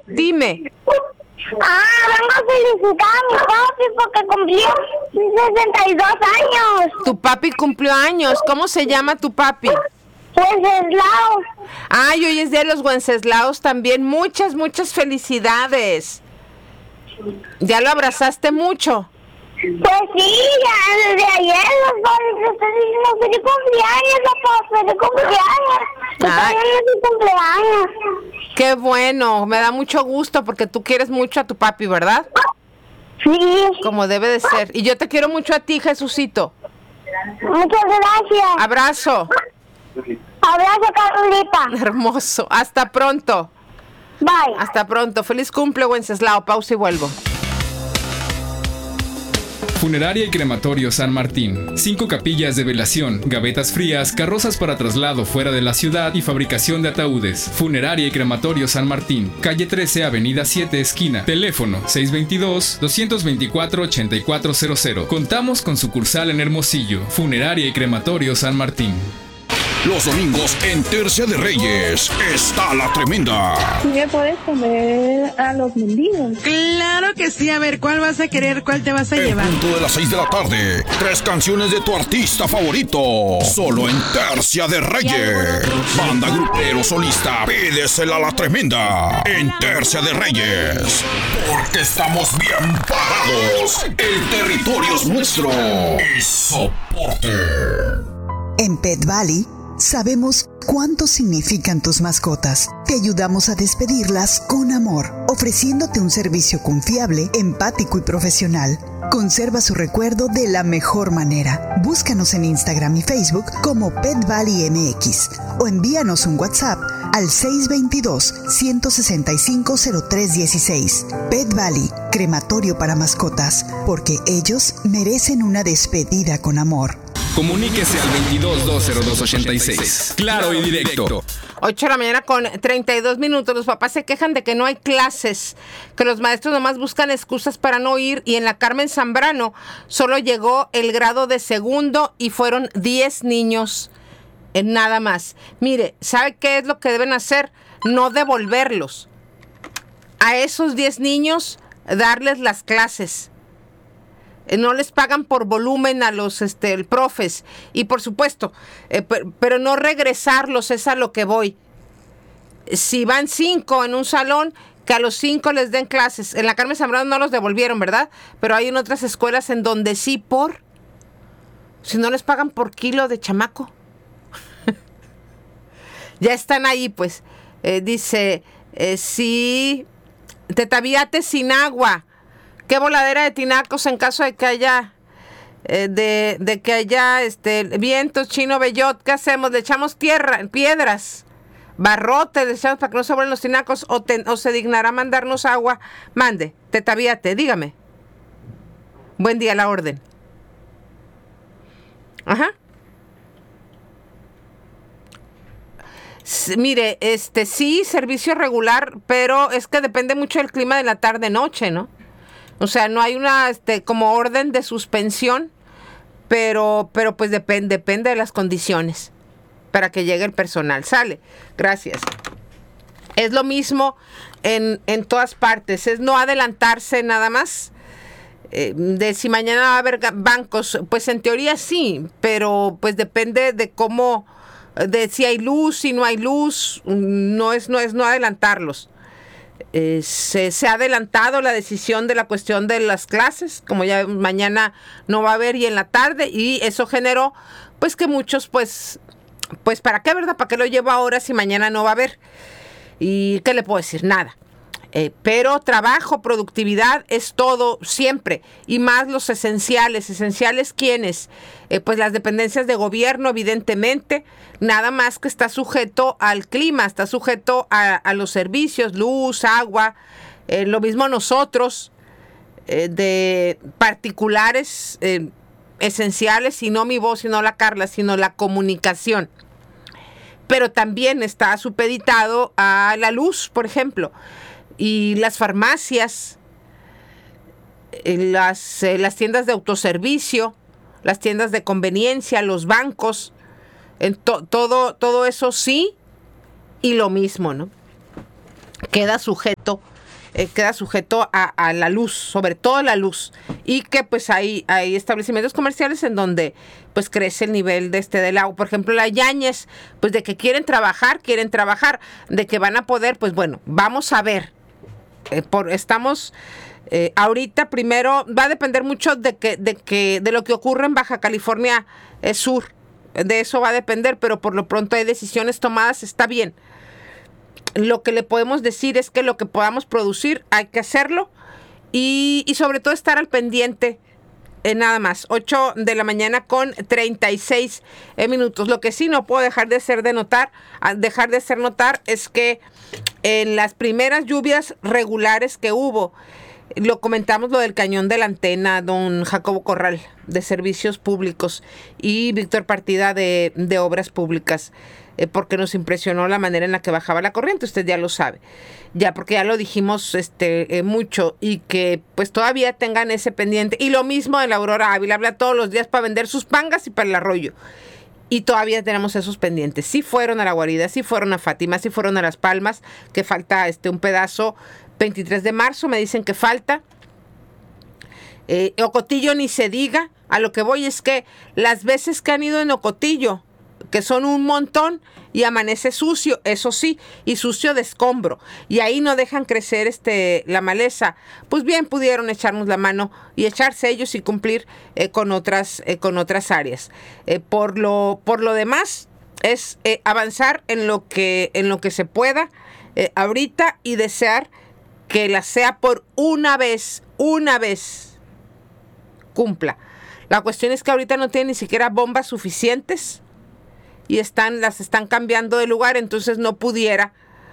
Dime. Vengo a felicitar a mi papi porque cumplió 62 años. Tu papi cumplió años. ¿Cómo se llama tu papi? Wenceslao. Ay, hoy es día de los Wenceslaos también. Muchas felicidades. ¿Ya lo abrazaste mucho? Pues sí, ya desde ayer los estoy diciendo feliz cumpleaños, papá, feliz cumpleaños. Ay. Feliz cumpleaños. Qué bueno, me da mucho gusto porque tú quieres mucho a tu papi, ¿verdad? Sí. Como debe de ser. Y yo te quiero mucho a ti, Jesucito. Muchas gracias. Abrazo. Abrazo, Carolita. Hermoso. Hasta pronto. Bye. Hasta pronto. Feliz cumple, Wenceslao. Pausa y vuelvo. Funeraria y Crematorio San Martín. 5 capillas de velación, gavetas frías, carrozas para traslado fuera de la ciudad y fabricación de ataúdes. Funeraria y Crematorio San Martín. Calle 13, Avenida 7, esquina. Teléfono 622-224-8400. Contamos con sucursal en Hermosillo. Funeraria y Crematorio San Martín. Los domingos en Tercia de Reyes está la tremenda. ¿Sí me puedes comer a los mendigos? Claro que sí. A ver, ¿cuál vas a querer? ¿Cuál te vas a llevar? En punto de las 6 de la tarde, 3 canciones de tu artista favorito. Solo en Tercia de Reyes. Banda, grupero, solista, pídesela a la tremenda. En Tercia de Reyes. Porque estamos bien parados. El territorio es nuestro. Y soporte. En Pet Valley sabemos cuánto significan tus mascotas. Te ayudamos a despedirlas con amor, ofreciéndote un servicio confiable, empático y profesional. Conserva su recuerdo de la mejor manera. Búscanos en Instagram y Facebook como Pet Valley MX o envíanos un WhatsApp al 622-165-0316. Pet Valley, crematorio para mascotas, porque ellos merecen una despedida con amor. Comuníquese al 22-202-86. Claro y directo. 8 de la mañana con 32 minutos. Los papás se quejan de que no hay clases, que los maestros nomás buscan excusas para no ir, y en la Carmen Zambrano solo llegó el grado de segundo y fueron 10 niños nada más. Mire, ¿sabe qué es lo que deben hacer? No devolverlos. A esos 10 niños, darles las clases. No les pagan por volumen a los profes, y por supuesto, pero no regresarlos, es a lo que voy. Si van 5 en un salón, que a los 5 les den clases. En la Carmen Zambrano no los devolvieron, ¿verdad? Pero hay en otras escuelas en donde sí, si no les pagan por kilo de chamaco. Ya están ahí, pues. Dice, sí, Tetaviate sin agua. Qué voladera de tinacos en caso de que haya de que haya vientos, Chino Bellot. ¿Qué hacemos? Le echamos tierra, piedras, barrotes, le echamos para que no se vuelen los tinacos, o se dignará mandarnos agua. Mande, Tetaviate, dígame. Buen día, la orden. Ajá. Mire, sí, servicio regular, pero es que depende mucho del clima de la tarde-noche, ¿no? O sea, no hay una como orden de suspensión, pero pues depende de las condiciones para que llegue el personal. Sale. Gracias. Es lo mismo en todas partes. Es no adelantarse nada más. De si mañana va a haber bancos, pues en teoría sí, pero pues depende de cómo, de si hay luz, si no hay luz, no es no adelantarlos. Se ha adelantado la decisión de la cuestión de las clases, como ya mañana no va a haber y en la tarde, y eso generó pues que muchos pues ¿para qué, verdad? ¿Para qué lo llevo ahora si mañana no va a haber? ¿Y qué le puedo decir? Nada. Pero trabajo, productividad es todo siempre, y más los esenciales. ¿Esenciales quiénes? Pues las dependencias de gobierno, evidentemente, nada más que está sujeto al clima, está sujeto a los servicios, luz, agua, lo mismo nosotros, de particulares esenciales, y no mi voz, sino la Carla, sino la comunicación. Pero también está supeditado a la luz, por ejemplo. Y las farmacias, las tiendas de autoservicio, las tiendas de conveniencia, los bancos, todo eso sí, y lo mismo, ¿no? Queda sujeto queda sujeto a la luz, sobre todo la luz, y que pues hay establecimientos comerciales en donde pues crece el nivel del agua. Por ejemplo, la Yáñez, pues de que quieren trabajar, de que van a poder, pues bueno, vamos a ver. Estamos ahorita, primero va a depender mucho de lo que ocurre en Baja California Sur. De eso va a depender, pero por lo pronto hay decisiones tomadas, está bien. Lo que le podemos decir es que lo que podamos producir hay que hacerlo y sobre todo estar al pendiente. Nada más, 8 de la mañana con 36 minutos. Lo que sí no puedo dejar de hacer notar es que en las primeras lluvias regulares que hubo, lo comentamos lo del cañón de la antena, don Jacobo Corral de Servicios Públicos y Víctor Partida de Obras Públicas, porque nos impresionó la manera en la que bajaba la corriente, usted ya lo sabe, ya porque ya lo dijimos mucho, y que pues todavía tengan ese pendiente. Y lo mismo de la Aurora Ávila, habla todos los días para vender sus pangas y para el arroyo, y todavía tenemos esos pendientes. Sí fueron a La Guarida, sí fueron a Fátima, sí fueron a Las Palmas, que falta un pedazo. 23 de marzo me dicen que falta. Ocotillo ni se diga. A lo que voy es que las veces que han ido en Ocotillo, que son un montón, y amanece sucio, eso sí, y sucio de escombro, y ahí no dejan crecer la maleza, pues bien pudieron echarnos la mano y echarse ellos y cumplir con otras áreas. Por lo demás es avanzar en lo que se pueda ahorita, y desear que la sea por una vez cumpla. La cuestión es que ahorita no tienen ni siquiera bombas suficientes y las están cambiando de lugar, entonces no pudiera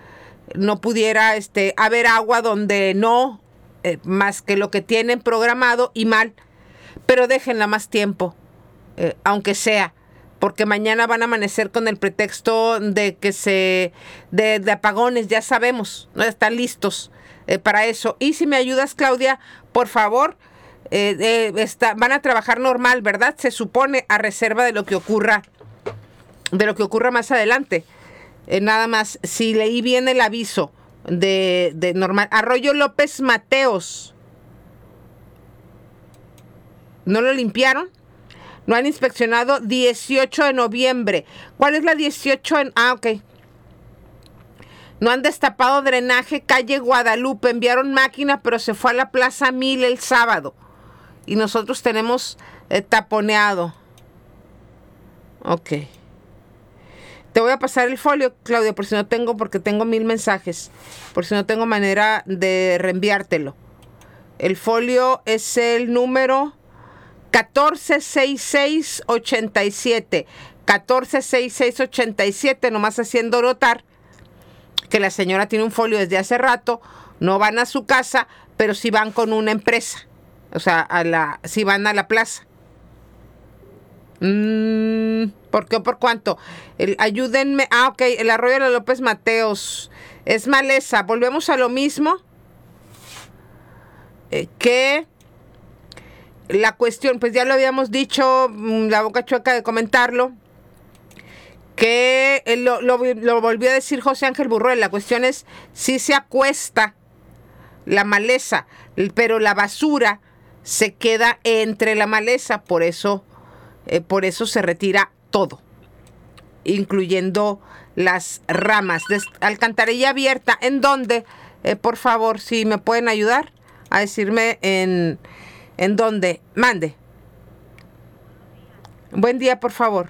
haber agua donde no, más que lo que tienen programado, y mal, pero déjenla más tiempo, aunque sea, porque mañana van a amanecer con el pretexto de que de apagones, ya sabemos, no están listos para eso. Y si me ayudas, Claudia, por favor, van a trabajar normal, ¿verdad? Se supone, a reserva de lo que ocurra más adelante. Nada más, si leí bien el aviso de normal. Arroyo López Mateos, ¿no lo limpiaron? No han inspeccionado. 18 de noviembre. ¿Cuál es la 18? Ok. No han destapado drenaje, calle Guadalupe. Enviaron máquina, pero se fue a la Plaza Mil el sábado. Y nosotros tenemos taponeado. Ok. Te voy a pasar el folio, Claudia, porque tengo 1000 mensajes. Por si no tengo manera de reenviártelo. El folio es el número 146687. 146687, nomás haciendo notar que la señora tiene un folio desde hace rato. No van a su casa, pero sí van con una empresa. O sea, sí van a la plaza. ¿Por qué o por cuánto? Ayúdenme. Ok, el arroyo de López Mateos es maleza. Volvemos a lo mismo. Que la cuestión, pues ya lo habíamos dicho, la boca chueca de comentarlo, que lo volvió a decir José Ángel Burruel. La cuestión es si se acuesta la maleza, pero la basura se queda entre la maleza, por eso se retira todo, incluyendo las ramas. Alcantarilla abierta, ¿en dónde? Por favor, si me pueden ayudar a decirme en dónde. Mande. Buen día, por favor.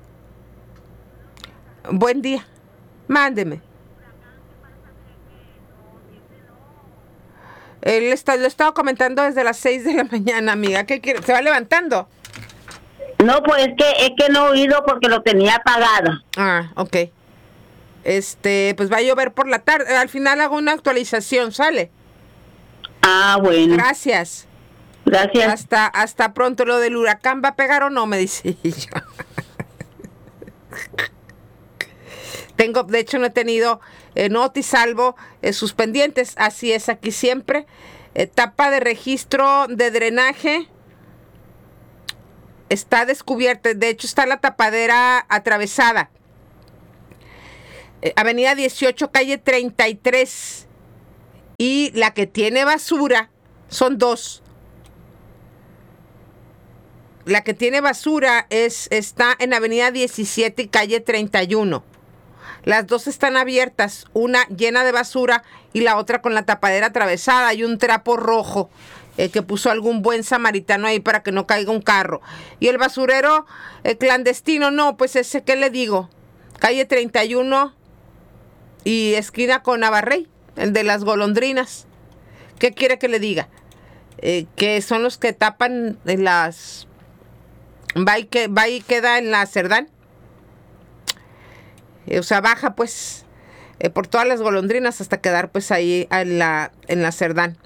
Buen día. Mándeme. Lo estaba comentando desde las 6 de la mañana, amiga. ¿Qué quiere? ¿Se va levantando? No, pues es que no he oído porque lo tenía apagado. Ah, ok. Pues va a llover por la tarde. Al final hago una actualización, ¿sale? Ah, bueno. Gracias. Gracias. Hasta pronto. ¿Lo del huracán va a pegar o no? Me dice yo. De hecho, no he tenido noti salvo sus pendientes. Así es aquí siempre. Tapa de registro de drenaje está descubierta. De hecho, está la tapadera atravesada. Avenida 18, calle 33. Y la que tiene basura, son dos. La que tiene basura está en Avenida 17 y calle 31. Las dos están abiertas, una llena de basura y la otra con la tapadera atravesada. Hay un trapo rojo que puso algún buen samaritano ahí para que no caiga un carro. Y el basurero clandestino, no, pues ese, ¿qué le digo? Calle 31 y esquina con Navarrey, el de las golondrinas. ¿Qué quiere que le diga? Que son los que tapan las... Va y queda en la Cerdán. O sea, baja pues por todas las golondrinas hasta quedar pues ahí en la Cerdán.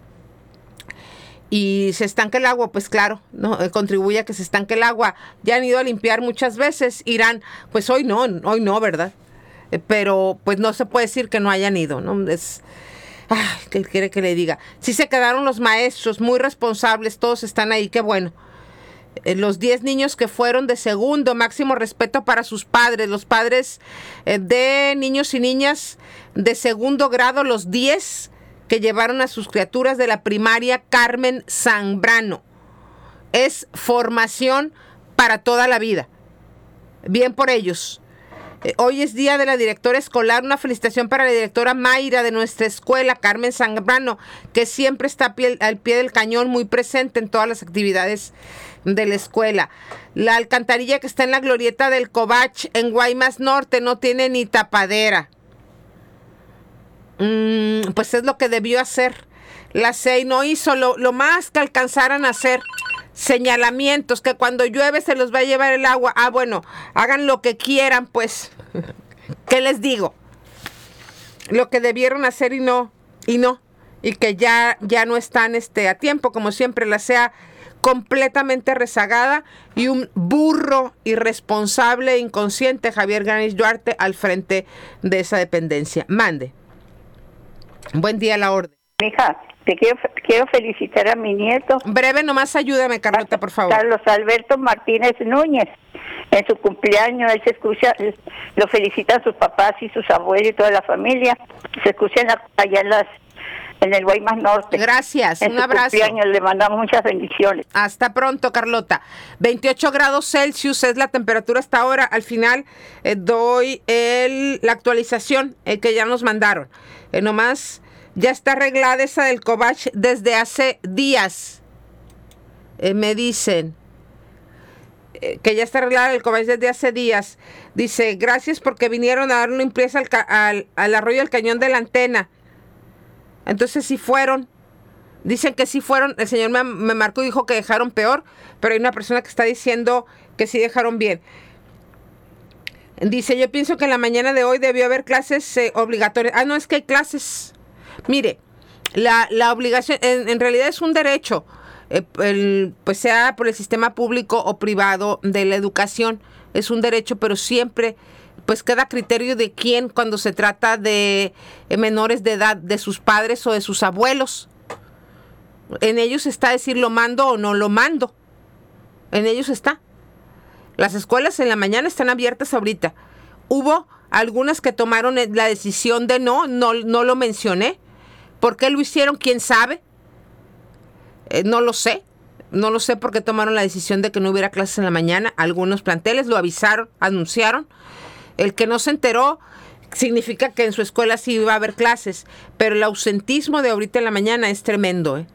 Y se estanca el agua, pues claro, ¿no? Contribuye a que se estanque el agua. Ya han ido a limpiar muchas veces, irán, pues hoy no, ¿verdad? Pero pues no se puede decir que no hayan ido, ¿no? ¿Qué quiere que le diga? Sí se quedaron los maestros muy responsables, todos están ahí, qué bueno. Los 10 niños que fueron de segundo, máximo respeto para sus padres, los padres de niños y niñas de segundo grado, los 10 que llevaron a sus criaturas de la primaria Carmen Zambrano. Es formación para toda la vida. Bien por ellos. Hoy es día de la directora escolar. Una felicitación para la directora Mayra de nuestra escuela, Carmen Zambrano, que siempre está al pie del cañón, muy presente en todas las actividades de la escuela. La alcantarilla que está en la glorieta del Covach en Guaymas Norte no tiene ni tapadera. Pues es lo que debió hacer. La CEI no hizo lo más que alcanzaran a hacer. Señalamientos, que cuando llueve se los va a llevar el agua. Bueno, hagan lo que quieran, pues. ¿Qué les digo? Lo que debieron hacer y no. Y que ya no están a tiempo, como siempre, la sea completamente rezagada y un burro irresponsable e inconsciente, Javier Ganis Duarte, al frente de esa dependencia. Mande. Buen día, la orden. Mija, te quiero felicitar a mi nieto. Breve, nomás ayúdame, Carlota, por favor. Carlos Alberto Martínez Núñez. En su cumpleaños, él se escucha, lo felicitan sus papás y sus abuelos y toda la familia. Se escuchan allá en el Guaymas Norte. Gracias, un abrazo. Cumpleaños, le mandamos muchas bendiciones. Hasta pronto, Carlota. 28 grados Celsius es la temperatura hasta ahora. Al final doy la actualización que ya nos mandaron. Nomás ya está arreglada esa del Covach desde hace días. Me dicen que ya está arreglada el Covach desde hace días. Dice, gracias porque vinieron a dar una limpieza al arroyo del Cañón de la Antena. Entonces sí fueron. Dicen que sí fueron. El señor me marcó y dijo que dejaron peor, pero hay una persona que está diciendo que sí dejaron bien. Dice, yo pienso que en la mañana de hoy debió haber clases obligatorias. No, es que hay clases. Mire, la obligación en realidad es un derecho, pues sea por el sistema público o privado de la educación, es un derecho, pero siempre pues queda a criterio de quién cuando se trata de menores de edad, de sus padres o de sus abuelos. En ellos está decir lo mando o no lo mando. En ellos está. Las escuelas en la mañana están abiertas ahorita. Hubo algunas que tomaron la decisión de no lo mencioné. ¿Por qué lo hicieron? ¿Quién sabe? No lo sé. No lo sé por qué tomaron la decisión de que no hubiera clases en la mañana. Algunos planteles lo avisaron, anunciaron. El que no se enteró significa que en su escuela sí iba a haber clases. Pero el ausentismo de ahorita en la mañana es tremendo.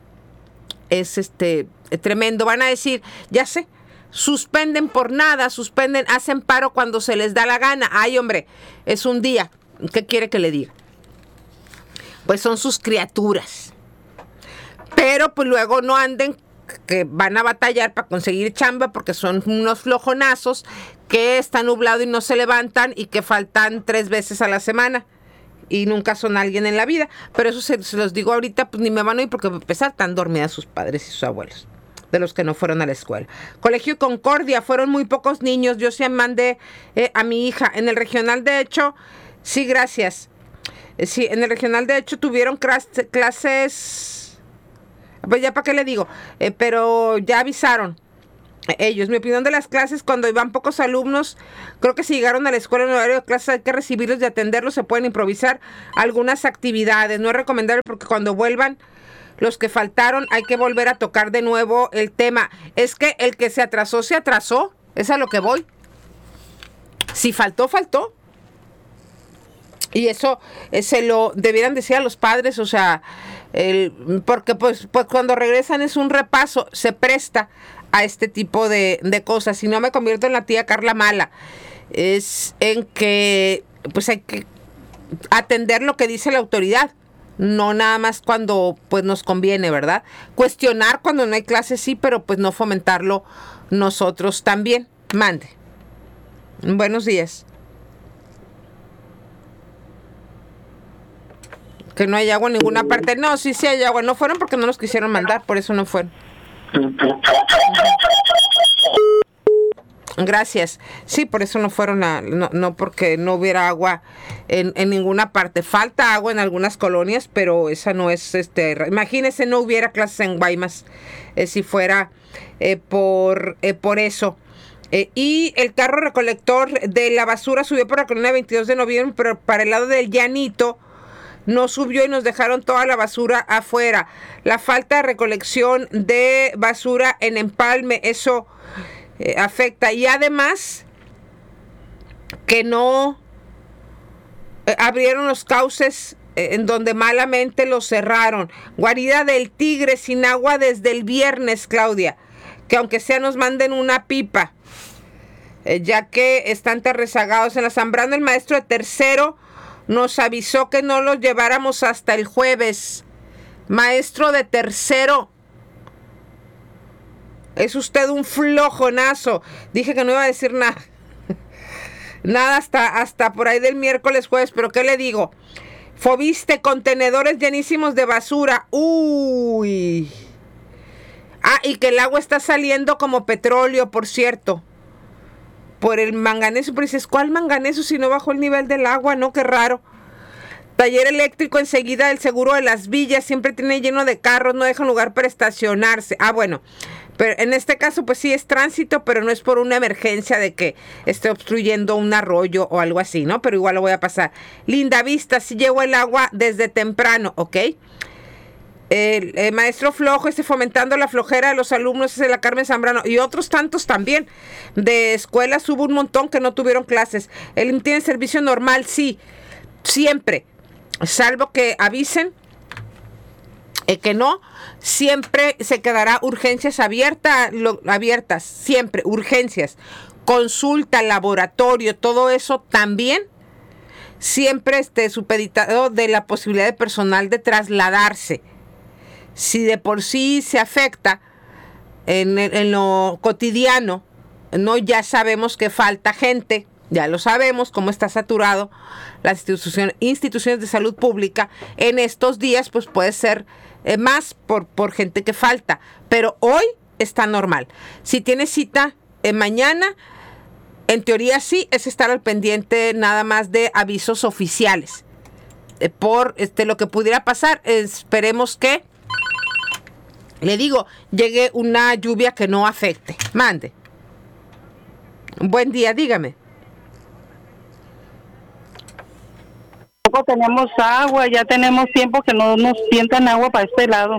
Es tremendo. Van a decir, ya sé, suspenden por nada, hacen paro cuando se les da la gana. Ay, hombre, es un día. ¿Qué quiere que le diga? Pues son sus criaturas. Pero pues luego no anden que van a batallar para conseguir chamba porque son unos flojonazos que está nublado y no se levantan y que faltan 3 veces a la semana y nunca son alguien en la vida. Pero eso se los digo ahorita, pues ni me van a oír porque a pesar están dormidas sus padres y sus abuelos, de los que no fueron a la escuela. Colegio Concordia, fueron muy pocos niños. Yo sí mandé a mi hija. En el regional, de hecho, sí, gracias. Sí, en el regional, de hecho, tuvieron clases. Pues ya para qué le digo. Pero ya avisaron. Ellos, mi opinión de las clases, cuando iban pocos alumnos, creo que si llegaron a la escuela en horario de clases hay que recibirlos y atenderlos, se pueden improvisar algunas actividades, no es recomendable porque cuando vuelvan los que faltaron hay que volver a tocar de nuevo el tema. Es que el que se atrasó, es a lo que voy. Si faltó, faltó. Y eso se lo debieran decir a los padres, o sea, porque pues cuando regresan es un repaso, se presta a este tipo de cosas. Si no me convierto en la tía Carla mala, es en que pues hay que atender lo que dice la autoridad, no nada más cuando pues nos conviene, ¿verdad? Cuestionar cuando no hay clases sí, pero pues no fomentarlo nosotros también. Mande. Buenos días. Que no hay agua en ninguna parte. No, sí hay agua. No fueron porque no los quisieron mandar, por eso no fueron. Gracias. Sí, por eso no fueron no porque no hubiera agua en ninguna parte. Falta agua en algunas colonias, pero esa no es imagínense, no hubiera clases en Guaymas si fuera por eso. Y el carro recolector de la basura subió por la colonia 22 de noviembre, pero para el lado del Llanito no subió y nos dejaron toda la basura afuera. La falta de recolección de basura en Empalme, eso afecta. Y además que no abrieron los cauces en donde malamente los cerraron. Guarida del Tigre sin agua desde el viernes, Claudia. Que aunque sea nos manden una pipa, ya que están tan rezagados. En la Zambrano el maestro de tercero nos avisó que no los lleváramos hasta el jueves. Maestro de tercero, es usted un flojonazo. Dije que no iba a decir nada. Nada hasta por ahí del miércoles, jueves. Pero ¿qué le digo? Fobiste, contenedores llenísimos de basura. Uy. Y que el agua está saliendo como petróleo, por cierto. Por el manganeso, pero dices, ¿cuál manganeso si no bajó el nivel del agua? No, qué raro. Taller eléctrico enseguida del seguro de las villas, siempre tiene lleno de carros, no dejan lugar para estacionarse. Bueno, pero en este caso pues sí es tránsito, pero no es por una emergencia de que esté obstruyendo un arroyo o algo así, ¿no? Pero igual lo voy a pasar. Linda Vista, sí llegó el agua desde temprano, ¿ok? El maestro flojo, fomentando la flojera de los alumnos, es de la Carmen Zambrano, y otros tantos también de escuelas. Hubo un montón que no tuvieron clases. Él tiene servicio normal, sí, siempre, salvo que avisen que no, siempre se quedará urgencias abiertas, siempre, urgencias, consulta, laboratorio, todo eso también, siempre supeditado de la posibilidad de personal de trasladarse. Si de por sí se afecta en lo cotidiano, no, ya sabemos que falta gente, ya lo sabemos cómo está saturado las instituciones de salud pública. En estos días pues puede ser más por gente que falta, pero hoy está normal. Si tiene cita mañana, en teoría sí, es estar al pendiente nada más de avisos oficiales por lo que pudiera pasar. Esperemos que, le digo, llegue una lluvia que no afecte. Mande. Buen día, dígame. Tampoco tenemos agua, ya tenemos tiempo que no nos sientan agua para este lado.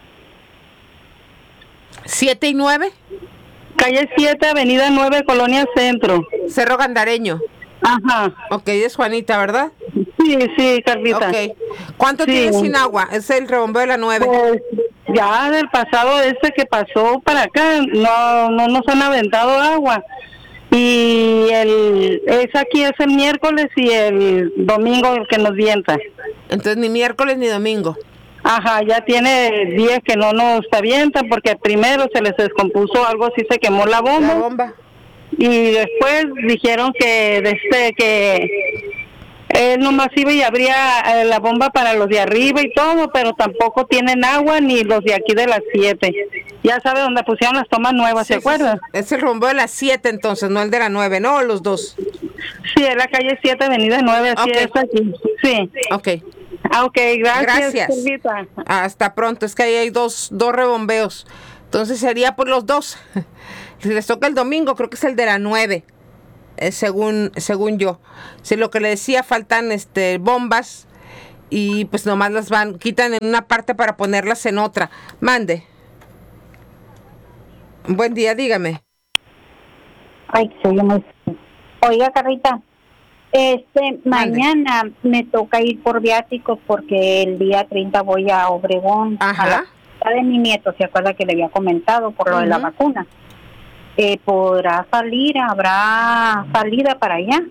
7 y 9. Calle 7, Avenida 9, Colonia Centro. Cerro Gandareño. Ajá. Ok, es Juanita, ¿verdad? Sí, Carlita. Ok. ¿Cuánto tienes sin agua? Es el rebombeo de la 9. Pues ya del pasado que pasó para acá, no nos han aventado agua. Y aquí es el miércoles y el domingo el que nos vienta. Entonces ni miércoles ni domingo. Ajá, ya tiene días que no nos avientan porque primero se les descompuso algo, así se quemó la bomba. Y después dijeron que él nomás iba y abría la bomba para los de arriba y todo, pero tampoco tienen agua ni los de aquí de las 7. Ya sabe dónde pusieron las tomas nuevas, sí, ¿se acuerdan? Es el rumbo de las 7 entonces, no el de la 9, ¿no? Los dos. Sí, es la calle 7, Avenida 9, así es aquí. Sí. Ok. Ok, gracias. Hasta pronto, es que ahí hay dos rebombeos. Entonces sería por los dos. si les toca el domingo, creo que es el de la 9, según yo. Si lo que le decía, faltan bombas y pues nomás las quitan en una parte para ponerlas en otra. Mande. Buen día, dígame. Ay, soy muy... Oiga, Carrita, mañana me toca ir por viáticos porque el día 30 voy a Obregón. Ajá. A la casa de mi nieto, ¿se acuerda que le había comentado por lo de la vacuna? ¿Podrá salir? ¿Habrá salida para allá?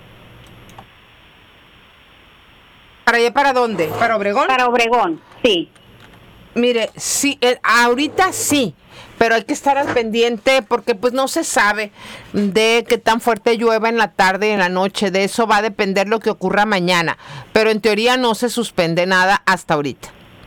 ¿Para allá para dónde? ¿Para Obregón? Para Obregón, sí. Mire, sí, ahorita sí, pero hay que estar al pendiente porque pues no se sabe de qué tan fuerte llueva en la tarde y en la noche. De eso va a depender lo que ocurra mañana, pero en teoría no se suspende nada hasta ahorita.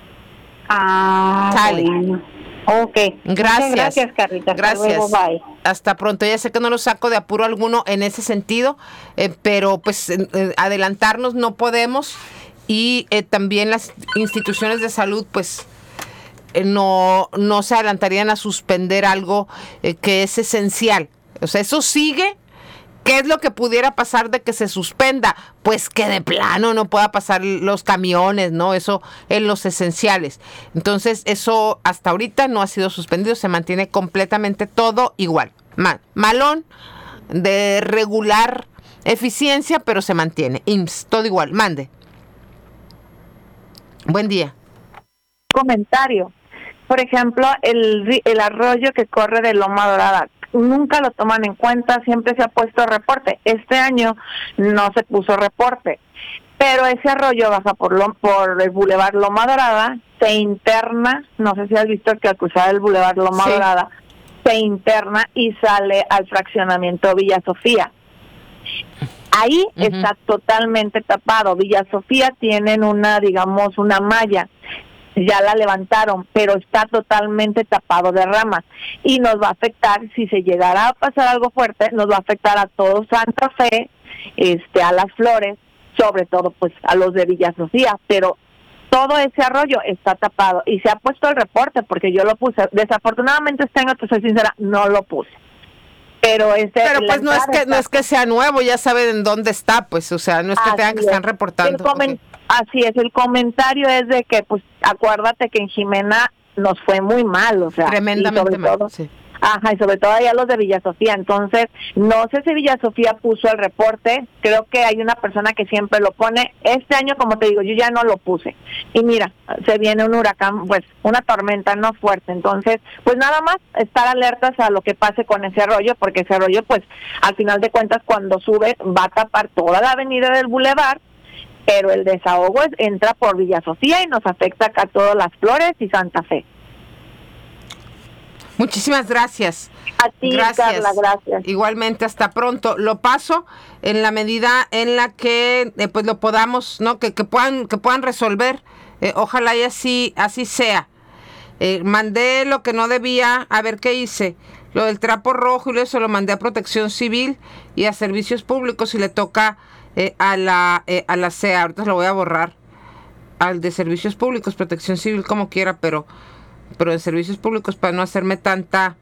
Sale. Bueno. Ok. Gracias, Carlita. Gracias. Luego, bye. Hasta pronto. Ya sé que no lo saco de apuro alguno en ese sentido, pero pues adelantarnos no podemos y también las instituciones de salud pues no se adelantarían a suspender algo que es esencial. O sea, eso sigue. ¿Qué es lo que pudiera pasar de que se suspenda? Pues que de plano no pueda pasar los camiones, ¿no? Eso en los esenciales. Entonces, eso hasta ahorita no ha sido suspendido, se mantiene completamente todo igual. Malón, de regular eficiencia, pero se mantiene. IMSS, todo igual. Mande. Buen día. Comentario. Por ejemplo, el arroyo que corre de Loma Dorada, nunca lo toman en cuenta, siempre se ha puesto reporte. Este año no se puso reporte, pero ese arroyo baja por el Boulevard Loma Dorada, se interna, no sé si has visto que al cruzar el Boulevard Loma Dorada, se interna y sale al fraccionamiento Villa Sofía. Ahí está totalmente tapado. Villa Sofía tienen una malla. Ya la levantaron, pero está totalmente tapado de ramas y nos va a afectar, si se llegara a pasar algo fuerte, nos va a afectar a todo Santa Fe, a Las Flores, sobre todo pues a los de Villa Sofía, pero todo ese arroyo está tapado y se ha puesto el reporte porque yo lo puse. Desafortunadamente este año, te soy sincera, no lo puse. Pero pues no es que sea nuevo, ya saben en dónde está, pues, o sea, no es que tengan que estar reportando. Así es, el comentario es de que, pues, acuérdate que en Jimena nos fue muy mal, o sea, tremendamente mal, sí. Ajá, y sobre todo allá los de Villa Sofía. Entonces, no sé si Villa Sofía puso el reporte, creo que hay una persona que siempre lo pone. Este año, como te digo, yo ya no lo puse. Y mira, se viene un huracán, pues, una tormenta no fuerte. Entonces, pues nada más estar alertas a lo que pase con ese arroyo, porque ese arroyo, pues, al final de cuentas, cuando sube, va a tapar toda la avenida del Boulevard, pero el desahogo entra por Villa Sofía y nos afecta acá a todas Las Flores y Santa Fe. Muchísimas gracias. A ti, gracias. Carla, gracias. Igualmente, hasta pronto. Lo paso en la medida en la que pues lo podamos, ¿no? Que puedan resolver. Ojalá y así sea. Mandé lo que no debía, a ver qué hice. Lo del trapo rojo y eso lo mandé a Protección Civil y a Servicios Públicos y le toca a la CEA. Ahorita lo voy a borrar. Al de Servicios Públicos, Protección Civil como quiera, pero de Servicios Públicos para no hacerme tanta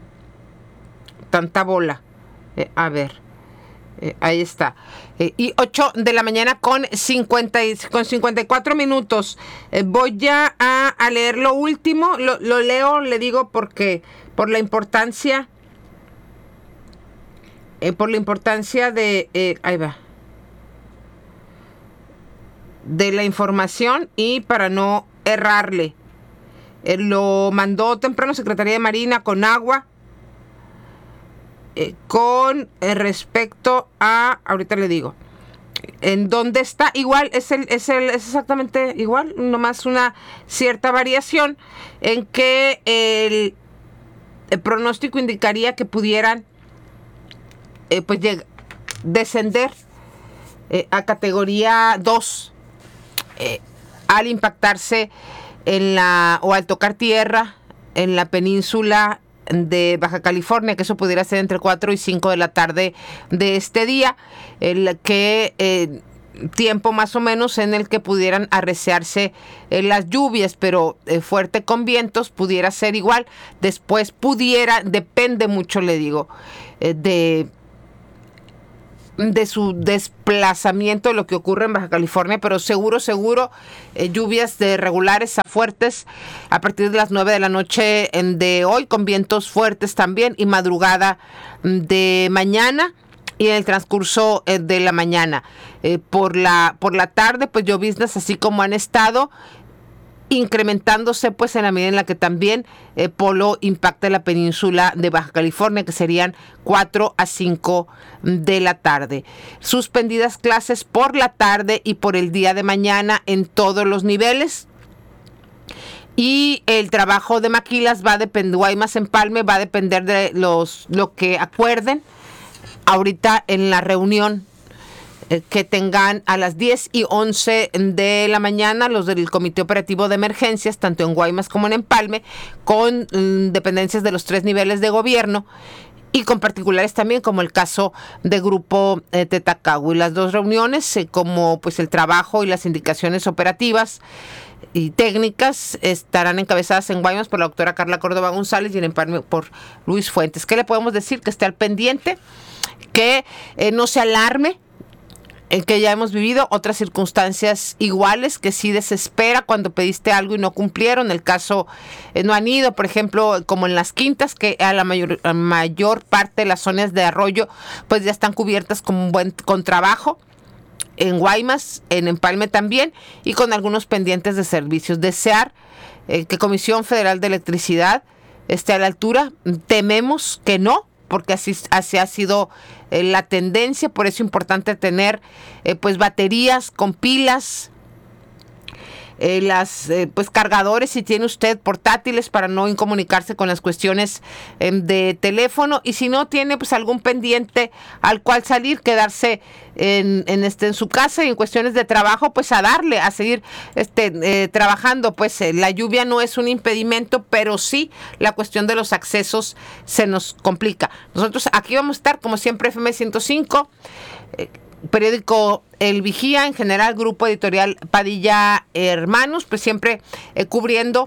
bola. A ver, ahí está. Y 8 de la mañana con 54 minutos. Voy ya a leer lo último. Lo leo, le digo, porque por la importancia de ahí va, de la información y para no errarle. Lo mandó temprano Secretaría de Marina con agua con respecto a, ahorita le digo, en dónde está, igual es exactamente igual, nomás una cierta variación en que el pronóstico indicaría que pudieran pues descender a categoría 2 al impactarse o al tocar tierra en la península de Baja California, que eso pudiera ser entre 4 y 5 de la tarde de este día, el que tiempo más o menos en el que pudieran arreciarse las lluvias, pero fuerte con vientos pudiera ser igual. Después depende mucho, le digo, de su desplazamiento, de lo que ocurre en Baja California, pero seguro, lluvias de regulares a fuertes a partir de las 9 de la noche de hoy, con vientos fuertes también, y madrugada de mañana y en el transcurso de la mañana. Por la tarde, pues lloviznas así como han estado, incrementándose pues en la medida en la que también Polo impacta la península de Baja California, que serían 4 a 5 de la tarde. Suspendidas clases por la tarde y por el día de mañana en todos los niveles. Y el trabajo de maquilas va a depender, Guaymas Empalme va a depender de lo que acuerden ahorita en la reunión que tengan a las 10 y 11 de la mañana los del Comité Operativo de Emergencias, tanto en Guaymas como en Empalme, con dependencias de los 3 niveles de gobierno y con particulares también, como el caso de Grupo Tetacagui. Las 2 reuniones, como pues el trabajo y las indicaciones operativas y técnicas, estarán encabezadas en Guaymas por la doctora Carla Córdoba González y en Empalme por Luis Fuentes. ¿Qué le podemos decir? Que esté al pendiente, que no se alarme, en que ya hemos vivido otras circunstancias iguales, que sí desespera cuando pediste algo y no cumplieron. El caso no han ido, por ejemplo, como en Las Quintas, que a la mayor parte de las zonas de arroyo pues ya están cubiertas con trabajo. En Guaymas, en Empalme también, y con algunos pendientes de servicios. Desear que Comisión Federal de Electricidad esté a la altura. Tememos que no, porque así ha sido la tendencia. Por eso es importante tener pues baterías con pilas, pues cargadores si tiene usted, portátiles, para no incomunicarse con las cuestiones de teléfono, y si no tiene pues algún pendiente al cual salir, quedarse en su casa, y en cuestiones de trabajo pues a darle, a seguir trabajando. Pues la lluvia no es un impedimento, pero sí la cuestión de los accesos se nos complica. Nosotros aquí vamos a estar como siempre, FM 105, periódico El Vigía, en general Grupo Editorial Padilla Hermanos, pues siempre cubriendo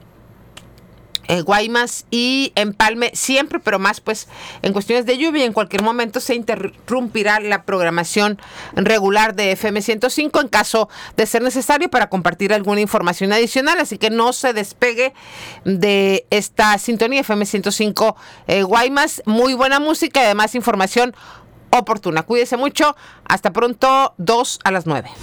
Guaymas y Empalme, siempre, pero más pues en cuestiones de lluvia. En cualquier momento se interrumpirá la programación regular de FM 105 en caso de ser necesario para compartir alguna información adicional, así que no se despegue de esta sintonía FM 105 Guaymas. Muy buena música y además información oportuna. Cuídese mucho. Hasta pronto, 2 a las 9.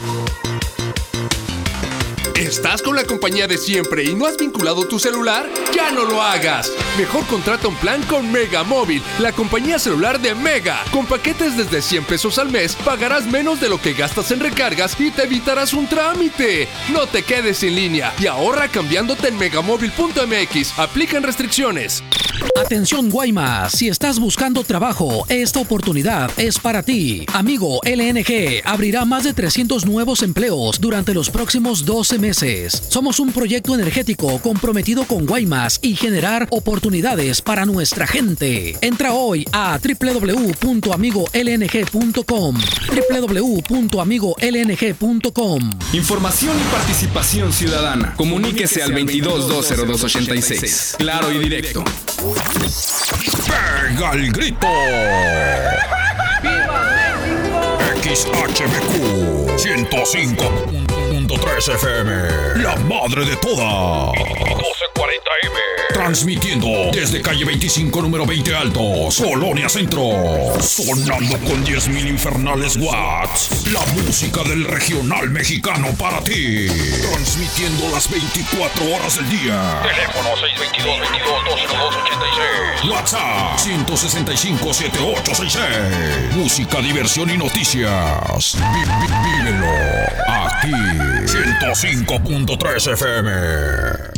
¿Estás con la compañía de siempre y no has vinculado tu celular? ¡Ya no lo hagas! Mejor contrata un plan con Mega Móvil, la compañía celular de Mega. Con paquetes desde 100 pesos al mes, pagarás menos de lo que gastas en recargas y te evitarás un trámite. No te quedes sin línea y ahorra cambiándote en megamóvil.mx. Aplican restricciones. Atención Guaymas, si estás buscando trabajo, esta oportunidad es para ti. Amigo LNG abrirá más de 300 nuevos empleos durante los próximos 12 meses. Somos un proyecto energético comprometido con Guaymas y generar oportunidades para nuestra gente. Entra hoy a www.amigolng.com www.amigolng.com. Información y participación ciudadana. Comuníquese al 22-202-86. Claro y directo. ¡Pega el grito! XHBQ 105.3 FM, la madre de todas. 1240M. Transmitiendo desde calle 25, número 20 Altos, Colonia Centro. Sonando con 10,000 infernales watts. La música del regional mexicano para ti. Transmitiendo las 24 horas del día. Teléfono 622-22-202-86. WhatsApp 165-7866. Música, diversión y noticias. Vívelo aquí. 105.3 FM.